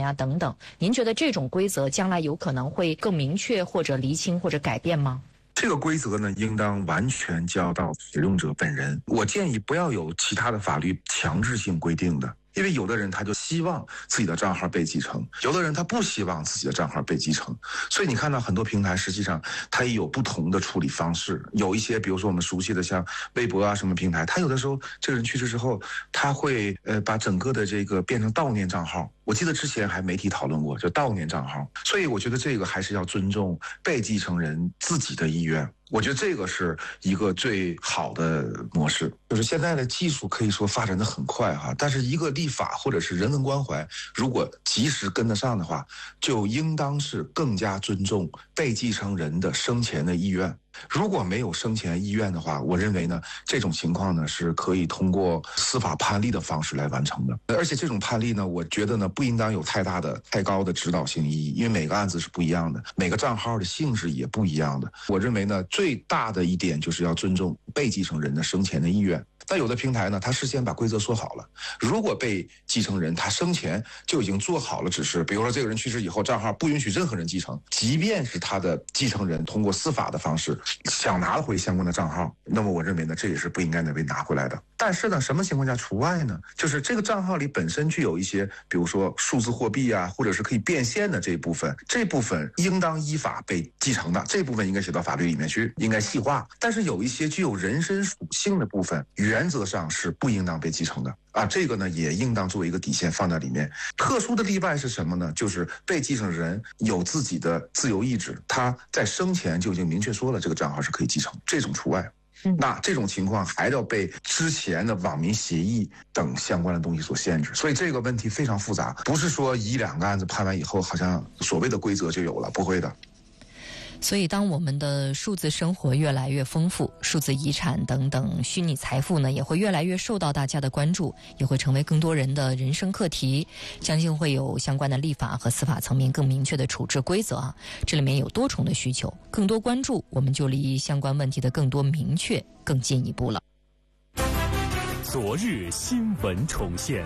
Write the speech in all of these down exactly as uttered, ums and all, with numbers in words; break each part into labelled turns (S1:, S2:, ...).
S1: 啊等等，您觉得这种规则将来有可能会更明确或者厘清或者改变吗？
S2: 这个规则呢，应当完全交到使用者本人。我建议不要有其他的法律强制性规定的。因为有的人他就希望自己的账号被继承，有的人他不希望自己的账号被继承，所以你看到很多平台实际上它也有不同的处理方式。有一些比如说我们熟悉的像微博啊什么平台，他有的时候这个人去世之后，他会呃把整个的这个变成悼念账号。我记得之前还媒体讨论过，就悼念账号。所以我觉得这个还是要尊重被继承人自己的意愿。我觉得这个是一个最好的模式。就是现在的技术可以说发展的很快哈，但是一个立法或者是人文关怀，如果及时跟得上的话，就应当是更加尊重被继承人的生前的意愿。如果没有生前意愿的话，我认为呢，这种情况呢是可以通过司法判例的方式来完成的。而且这种判例呢，我觉得呢不应当有太大的、太高的指导性意义，因为每个案子是不一样的，每个账号的性质也不一样的。我认为呢，最大的一点就是要尊重被继承人的生前的意愿。但有的平台呢，他事先把规则说好了，如果被继承人他生前就已经做好了指示，比如说这个人去世以后，账号不允许任何人继承，即便是他的继承人通过司法的方式想拿回相关的账号，那么我认为呢，这也是不应该被拿回来的。但是呢，什么情况下除外呢？就是这个账号里本身具有一些，比如说数字货币啊，或者是可以变现的这一部分，这部分应当依法被继承的，这部分应该写到法律里面去，应该细化。但是有一些具有人身属性的部分，原则上是不应当被继承的啊，这个呢也应当作为一个底线放在里面。特殊的例外是什么呢？就是被继承人有自己的自由意志，他在生前就已经明确说了这个账号是可以继承，这种除外。那这种情况还要被之前的网民协议等相关的东西所限制，所以这个问题非常复杂，不是说一两个案子判完以后好像所谓的规则就有了，不会的。
S1: 所以当我们的数字生活越来越丰富，数字遗产等等虚拟财富呢也会越来越受到大家的关注，也会成为更多人的人生课题，相信会有相关的立法和司法层面更明确的处置规则啊。这里面有多重的需求，更多关注，我们就离相关问题的更多明确更进一步了。
S3: 昨日新闻重现。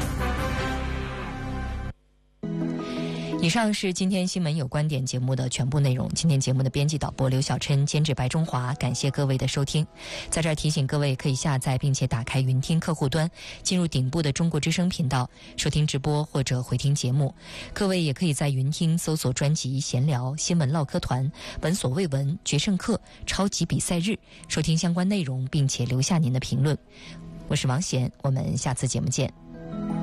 S1: 以上是今天新闻有观点节目的全部内容。今天节目的编辑导播刘小琛，监制白中华，感谢各位的收听。在这儿提醒各位，可以下载并且打开云听客户端，进入顶部的中国之声频道收听直播或者回听节目。各位也可以在云听搜索专辑闲聊、新闻唠嗑团、闻所未闻、决胜客、超级比赛日，收听相关内容并且留下您的评论。我是王贤，我们下次节目见。